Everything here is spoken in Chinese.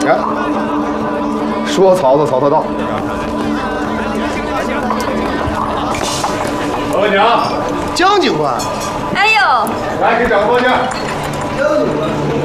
哎，说曹操，曹操到。 额娘， 江警官， 哎呦， 来给长官去。 江警官。